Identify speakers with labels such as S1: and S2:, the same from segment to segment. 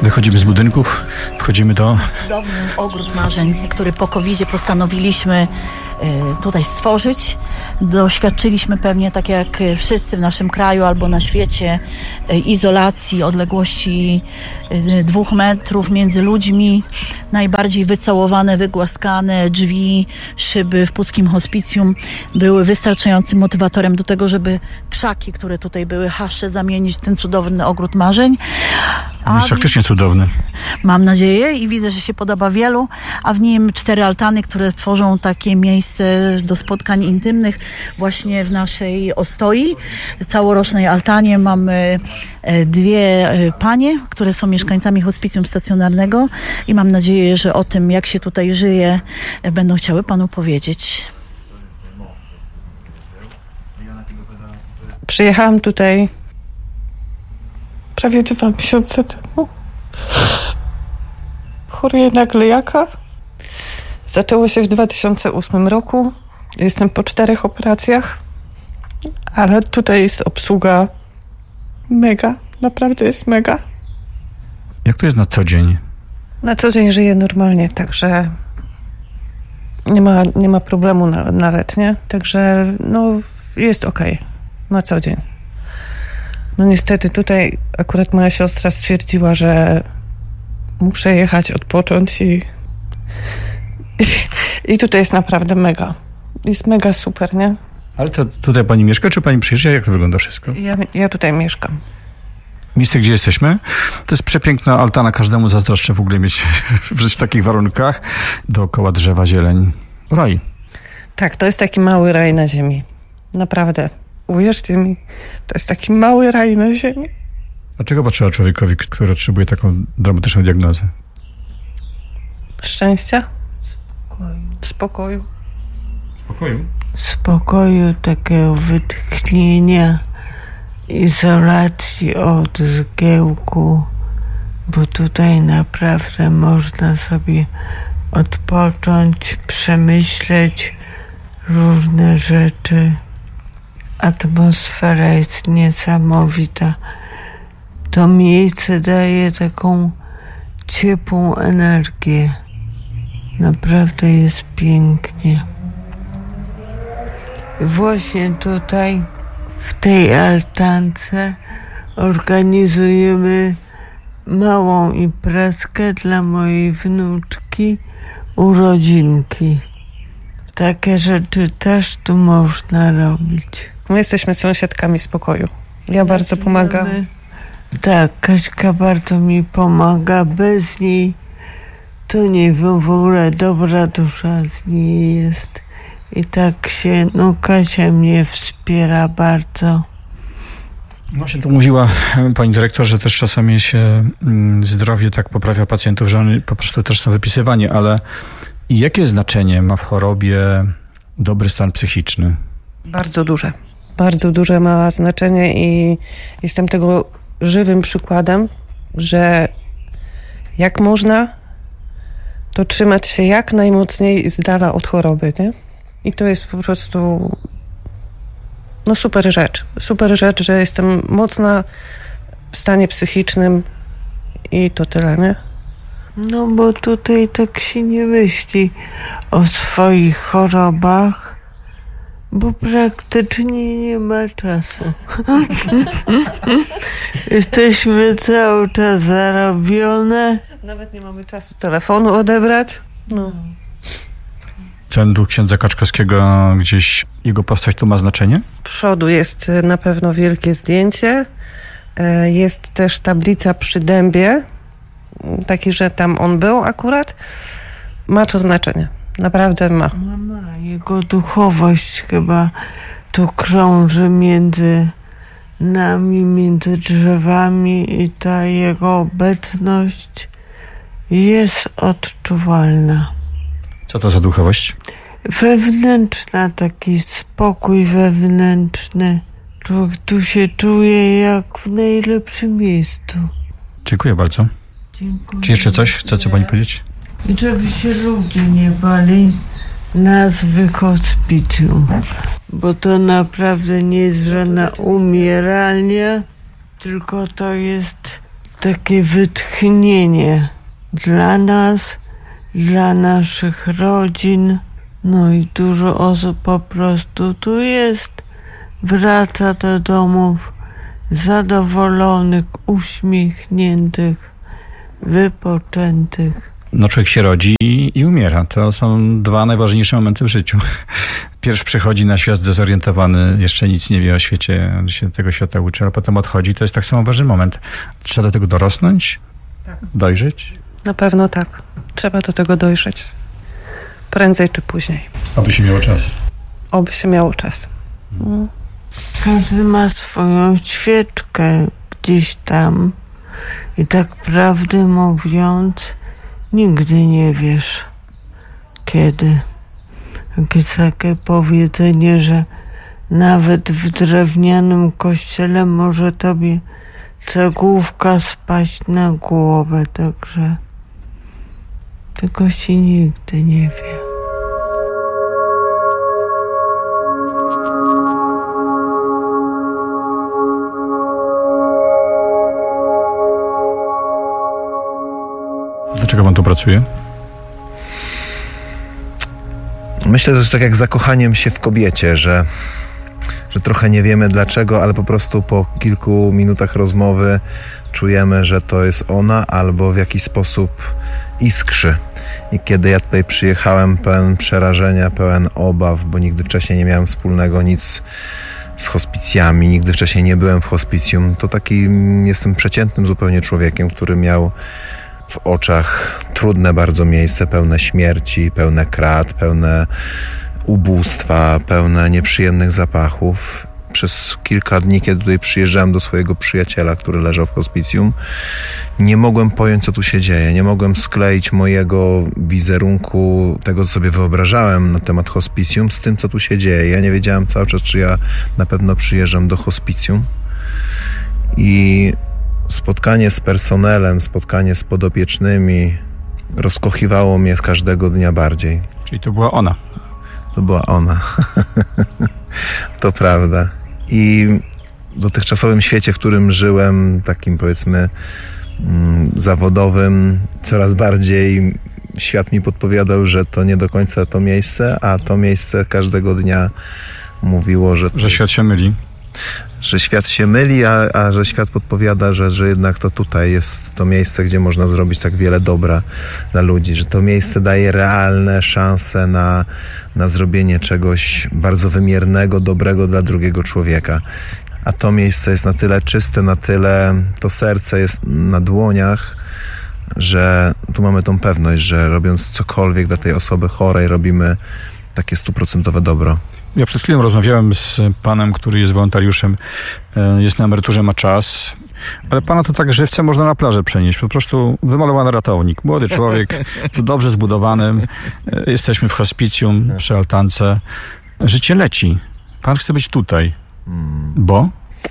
S1: Wychodzimy z budynków, wchodzimy do...
S2: Cudowny ogród marzeń, który po COVID-zie postanowiliśmy tutaj stworzyć. Doświadczyliśmy pewnie, tak jak wszyscy w naszym kraju albo na świecie, izolacji, odległości 2 metrów między ludźmi. Najbardziej wycałowane, wygłaskane drzwi, szyby w Puckim Hospicjum były wystarczającym motywatorem do tego, żeby krzaki, które tutaj były, chaszcze, zamienić w ten cudowny ogród marzeń.
S1: Jest faktycznie cudowny.
S2: Mam nadzieję i widzę, że się podoba wielu, a w nim 4 altany, które tworzą takie miejsce do spotkań intymnych właśnie w naszej ostoi. Całorocznej altanie mamy 2 panie, które są mieszkańcami hospicjum stacjonarnego i mam nadzieję, że o tym, jak się tutaj żyje, będą chciały panu powiedzieć.
S3: Przyjechałam tutaj prawie 2 miesiące temu. Choruję na glejaka. Zaczęło się w 2008 roku. Jestem po 4 operacjach, ale tutaj jest obsługa mega. Naprawdę jest mega.
S1: Jak to jest na co dzień?
S3: Na co dzień żyję normalnie, także nie ma problemu nawet, nie? Także no jest okej. Na co dzień. No niestety tutaj akurat moja siostra stwierdziła, że muszę jechać, odpocząć i tutaj jest naprawdę mega. Jest mega super, nie?
S1: Ale to tutaj pani mieszka, czy pani przyjeżdża? Jak to wygląda wszystko?
S3: Ja tutaj mieszkam.
S1: Miejsce, gdzie jesteśmy, to jest przepiękna altana. Każdemu zazdroszczę w ogóle mieć żyć w takich warunkach. Dookoła drzewa, zieleń. Raj.
S3: Tak, to jest taki mały raj na ziemi. Naprawdę. Uwierzcie mi, to jest taki mały raj na ziemi.
S1: A czego potrzeba człowiekowi, który otrzymuje taką dramatyczną diagnozę?
S3: Szczęścia? Spokoju.
S1: Spokoju?
S4: Spokoju, takiego wytchnienia, izolacji od zgiełku, bo tutaj naprawdę można sobie odpocząć, przemyśleć różne rzeczy. Atmosfera jest niesamowita. To miejsce daje taką ciepłą energię. Naprawdę jest pięknie. Właśnie tutaj, w tej altance, organizujemy małą imprezkę dla mojej wnuczki, urodzinki. Takie rzeczy też tu można robić.
S3: My jesteśmy sąsiadkami z pokoju. Ja bardzo pomagam.
S4: Tak, Kaśka bardzo mi pomaga. Bez niej to nie wiem, w ogóle dobra dusza z niej jest. I tak się, Kasia mnie wspiera bardzo.
S1: Właśnie to mówiła pani dyrektor, że też czasami się zdrowie tak poprawia pacjentów, że oni po prostu też są wypisywani, ale jakie znaczenie ma w chorobie dobry stan psychiczny?
S3: Bardzo duże. Bardzo duże ma znaczenie i jestem tego żywym przykładem, że jak można, to trzymać się jak najmocniej z dala od choroby, nie? I to jest po prostu super rzecz. Super rzecz, że jestem mocna w stanie psychicznym i to tyle, nie?
S4: No bo tutaj tak się nie myśli o swoich chorobach, bo praktycznie nie ma czasu. Jesteśmy cały czas zarobione.
S3: Nawet nie mamy czasu telefonu odebrać. No.
S1: Ten duch księdza Kaczkowskiego, gdzieś jego postać tu ma znaczenie?
S3: Z przodu jest na pewno wielkie zdjęcie. Jest też tablica przy dębie, taki, że tam on był akurat. Ma to znaczenie. Naprawdę ma.
S4: Jego duchowość chyba tu krąży między nami, między drzewami i ta jego obecność jest odczuwalna.
S1: Co to za duchowość?
S4: Wewnętrzna, taki spokój wewnętrzny. Człowiek tu się czuje jak w najlepszym miejscu.
S1: Dziękuję bardzo.
S4: Dziękuję.
S1: Czy jeszcze coś chce pani powiedzieć?
S4: I żeby się ludzie nie bali nazwy hospicjum, bo to naprawdę nie jest żadna umieralnia, tylko to jest takie wytchnienie dla nas, dla naszych rodzin. No i dużo osób po prostu tu jest, wraca do domów zadowolonych, uśmiechniętych, wypoczętych.
S1: No człowiek się rodzi i umiera. To są dwa najważniejsze momenty w życiu. Pierw przychodzi na świat zdezorientowany, jeszcze nic nie wie o świecie, się tego świata uczy, a potem odchodzi. To jest tak samo ważny moment. Trzeba do tego dorosnąć? Tak. Dojrzeć?
S3: Na pewno tak. Trzeba do tego dojrzeć. Prędzej czy później.
S1: Oby się miało czas.
S3: Oby się miało czas.
S4: Każdy ma swoją świeczkę gdzieś tam i tak prawdę mówiąc, nigdy nie wiesz kiedy. Jest takie powiedzenie, że nawet w drewnianym kościele może tobie cegłówka spaść na głowę, także tego się nigdy nie wie.
S1: Dlaczego pan tu pracuje?
S5: Myślę, że to jest tak jak zakochaniem się w kobiecie, że trochę nie wiemy dlaczego, ale po prostu po kilku minutach rozmowy czujemy, że to jest ona, albo w jakiś sposób iskrzy. I kiedy ja tutaj przyjechałem pełen przerażenia, pełen obaw, bo nigdy wcześniej nie miałem wspólnego nic z hospicjami, nigdy wcześniej nie byłem w hospicjum, to takim jestem przeciętnym zupełnie człowiekiem, który miał w oczach trudne bardzo miejsce, pełne śmierci, pełne krat, pełne ubóstwa, pełne nieprzyjemnych zapachów. Przez kilka dni, kiedy tutaj przyjeżdżałem do swojego przyjaciela, który leżał w hospicjum, nie mogłem pojąć, co tu się dzieje. Nie mogłem skleić mojego wizerunku, tego, co sobie wyobrażałem na temat hospicjum, z tym, co tu się dzieje. Ja nie wiedziałem cały czas, czy ja na pewno przyjeżdżam do hospicjum. I spotkanie z personelem, spotkanie z podopiecznymi rozkochiwało mnie z każdego dnia bardziej.
S1: Czyli to była ona.
S5: To była ona. To prawda. I w dotychczasowym świecie, w którym żyłem, takim powiedzmy zawodowym, coraz bardziej świat mi podpowiadał, że to nie do końca to miejsce, a to miejsce każdego dnia mówiło, że
S1: świat się myli.
S5: Że świat się myli, a że świat podpowiada, że jednak to tutaj jest to miejsce, gdzie można zrobić tak wiele dobra dla ludzi, że to miejsce daje realne szanse na zrobienie czegoś bardzo wymiernego, dobrego dla drugiego człowieka. A to miejsce jest na tyle czyste, na tyle to serce jest na dłoniach, że tu mamy tą pewność, że robiąc cokolwiek dla tej osoby chorej, robimy takie 100% dobro.
S1: Ja przed chwilą rozmawiałem z panem, który jest wolontariuszem, jest na emeryturze, ma czas, ale pana to tak żywcem można na plażę przenieść. Po prostu wymalowany ratownik, młody człowiek, tu dobrze zbudowanym. Jesteśmy w hospicjum przy altance. Życie leci. Pan chce być tutaj. Bo?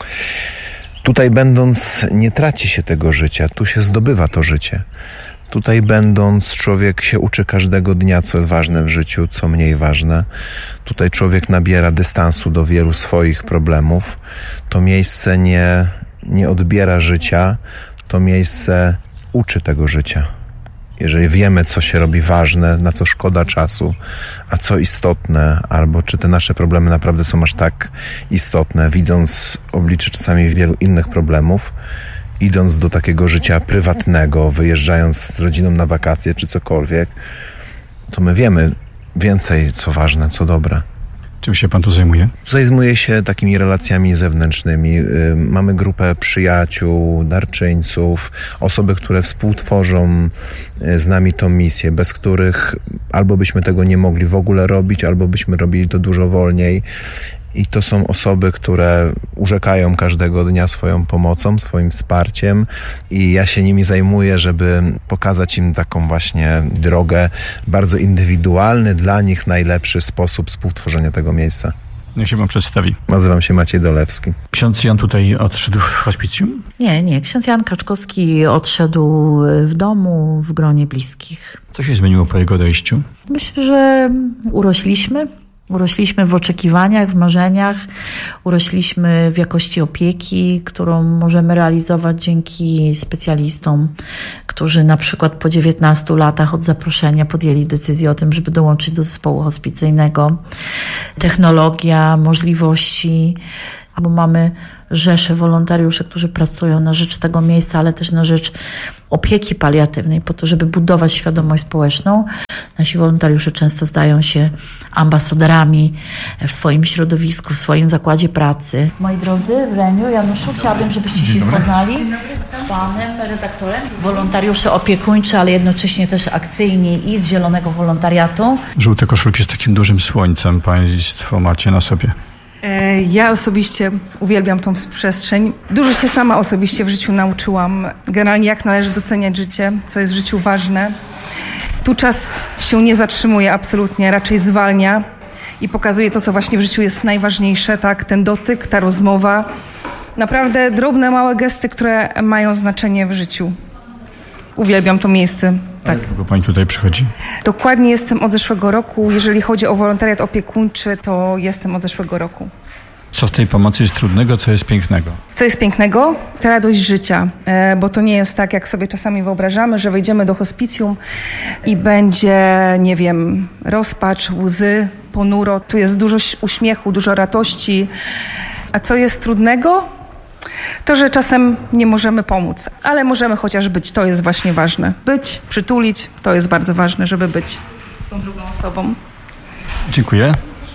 S5: Tutaj będąc nie traci się tego życia, tu się zdobywa to życie. Tutaj będąc człowiek się uczy każdego dnia, co jest ważne w życiu, co mniej ważne. Tutaj człowiek nabiera dystansu do wielu swoich problemów. To miejsce nie odbiera życia, to miejsce uczy tego życia. Jeżeli wiemy, co się robi ważne, na co szkoda czasu, a co istotne, albo czy te nasze problemy naprawdę są aż tak istotne, widząc oblicze czasami wielu innych problemów, idąc do takiego życia prywatnego, wyjeżdżając z rodziną na wakacje czy cokolwiek, to my wiemy więcej, co ważne, co dobre.
S1: Czym się pan tu zajmuje?
S5: Zajmuję się takimi relacjami zewnętrznymi. Mamy grupę przyjaciół, darczyńców, osoby, które współtworzą z nami tą misję, bez których albo byśmy tego nie mogli w ogóle robić, albo byśmy robili to dużo wolniej. I to są osoby, które urzekają każdego dnia swoją pomocą, swoim wsparciem i ja się nimi zajmuję, żeby pokazać im taką właśnie drogę, bardzo indywidualny, dla nich najlepszy sposób współtworzenia tego miejsca.
S1: Niech się pan przedstawi.
S5: Nazywam się Maciej Dolewski.
S1: Ksiądz Jan tutaj odszedł w hospicjum?
S2: Nie. Ksiądz Jan Kaczkowski odszedł w domu, w gronie bliskich.
S1: Co się zmieniło po jego odejściu?
S2: Myślę, że urośliśmy. Urośliśmy w oczekiwaniach, w marzeniach, urośliśmy w jakości opieki, którą możemy realizować dzięki specjalistom, którzy na przykład po 19 latach od zaproszenia podjęli decyzję o tym, żeby dołączyć do zespołu hospicyjnego. Technologia, możliwości, bo mamy rzesze wolontariuszy, którzy pracują na rzecz tego miejsca, ale też na rzecz opieki paliatywnej, po to, żeby budować świadomość społeczną. Nasi wolontariusze często stają się ambasadorami w swoim środowisku, w swoim zakładzie pracy. Moi drodzy, Reniu, Januszu, chciałabym, żebyście się poznali z panem redaktorem. Wolontariusze opiekuńczy, ale jednocześnie też akcyjni i z Zielonego Wolontariatu.
S1: Żółte koszulki z takim dużym słońcem państwo macie na sobie.
S6: Ja osobiście uwielbiam tą przestrzeń. Dużo się sama osobiście w życiu nauczyłam. Generalnie jak należy doceniać życie, co jest w życiu ważne. Tu czas się nie zatrzymuje absolutnie, raczej zwalnia i pokazuje to, co właśnie w życiu jest najważniejsze, tak? Ten dotyk, ta rozmowa. Naprawdę drobne, małe gesty, które mają znaczenie w życiu. Uwielbiam to miejsce. Tak.
S1: Jak długo pani tutaj przychodzi?
S6: Dokładnie jestem od zeszłego roku. Jeżeli chodzi o wolontariat opiekuńczy, to jestem od zeszłego roku.
S1: Co w tej pomocy jest trudnego, co jest pięknego?
S6: Co jest pięknego? Ta radość życia, bo to nie jest tak, jak sobie czasami wyobrażamy, że wejdziemy do hospicjum i będzie, nie wiem, rozpacz, łzy, ponuro. Tu jest dużo uśmiechu, dużo radości. A co jest trudnego? To, że czasem nie możemy pomóc, ale możemy chociaż być, to jest właśnie ważne. Być, przytulić, to jest bardzo ważne, żeby być z tą drugą osobą.
S1: Dziękuję.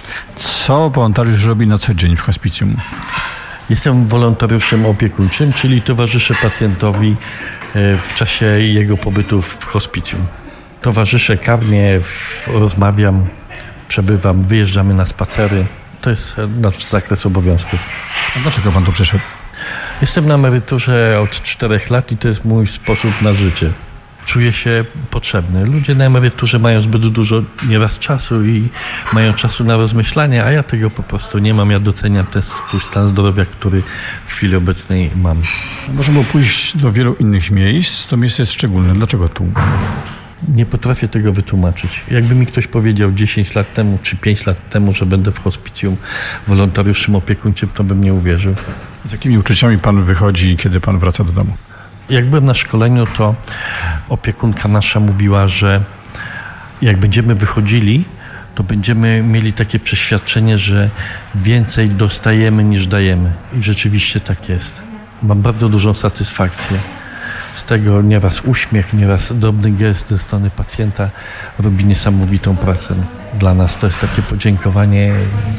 S1: Co wolontariusz robi na co dzień w hospicjum?
S7: Jestem wolontariuszem opiekuńczym, czyli towarzyszę pacjentowi w czasie jego pobytu w hospicjum. Towarzyszę, karmię, rozmawiam, przebywam, wyjeżdżamy na spacery. To jest nasz zakres obowiązków.
S1: A dlaczego pan tu przyszedł?
S7: Jestem na emeryturze od 4 lat i to jest mój sposób na życie. Czuję się potrzebny. Ludzie na emeryturze mają zbyt dużo nieraz czasu i mają czasu na rozmyślanie, a ja tego po prostu nie mam. Ja doceniam ten swój stan zdrowia, który w chwili obecnej mam.
S1: Można było pójść do wielu innych miejsc. To miejsce jest szczególne. Dlaczego tu?
S7: Nie potrafię tego wytłumaczyć. Jakby mi ktoś powiedział 10 lat temu czy 5 lat temu, że będę w hospicjum wolontariuszem opiekuńczym, to bym nie uwierzył.
S1: Z jakimi uczuciami pan wychodzi, kiedy pan wraca do domu?
S7: Jak byłem na szkoleniu, to opiekunka nasza mówiła, że jak będziemy wychodzili, to będziemy mieli takie przeświadczenie, że więcej dostajemy niż dajemy. I rzeczywiście tak jest. Mam bardzo dużą satysfakcję z tego. Nieraz uśmiech, nieraz drobny gest ze strony pacjenta robi niesamowitą pracę. Dla nas to jest takie podziękowanie.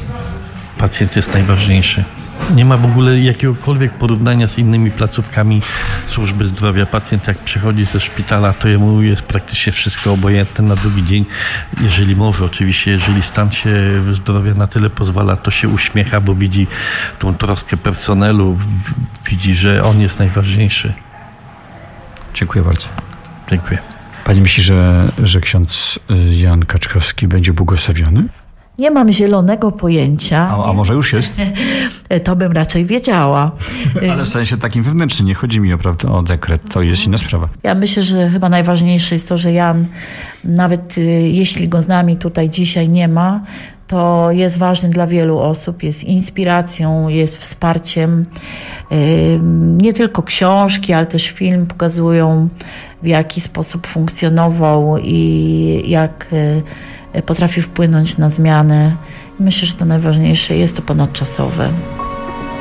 S7: Pacjent jest najważniejszy. Nie ma w ogóle jakiegokolwiek porównania z innymi placówkami służby zdrowia. Pacjent jak przychodzi ze szpitala, to jemu jest praktycznie wszystko obojętne na drugi dzień. Jeżeli może, oczywiście, jeżeli stan się zdrowia na tyle pozwala, to się uśmiecha, bo widzi tą troskę personelu, widzi, że on jest najważniejszy.
S1: Dziękuję bardzo.
S7: Dziękuję.
S1: Pani myśli, że ksiądz Jan Kaczkowski będzie błogosławiony?
S2: Nie mam zielonego pojęcia.
S1: A może już jest?
S2: To bym raczej wiedziała.
S1: Ale w sensie takim wewnętrznym. Nie chodzi mi o dekret. To jest inna sprawa.
S2: Ja myślę, że chyba najważniejsze jest to, że Jan, nawet jeśli go z nami tutaj dzisiaj nie ma, to jest ważny dla wielu osób, jest inspiracją, jest wsparciem. Nie tylko książki, ale też film pokazują, w jaki sposób funkcjonował i jak potrafi wpłynąć na zmianę. Myślę, że to najważniejsze, jest to ponadczasowe.